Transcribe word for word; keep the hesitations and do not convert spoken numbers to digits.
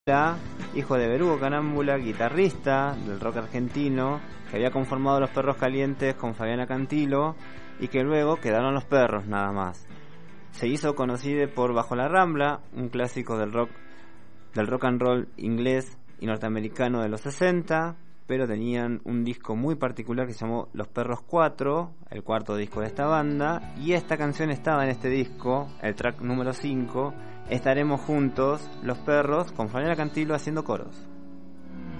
hijo de Berugo Carámbula, guitarrista del rock argentino, que había conformado Los Perros Calientes con Fabiana Cantilo y que luego quedaron Los Perros nada más. Se hizo conocido por Bajo la Rambla, un clásico del rock del rock and roll inglés y norteamericano de los sesenta, pero tenían un disco muy particular que se llamó Los Perros cuatro, el cuarto disco de esta banda, y esta canción estaba en este disco, el track número cinco, Estaremos Juntos, Los Perros, con Fabiana Cantilo haciendo coros.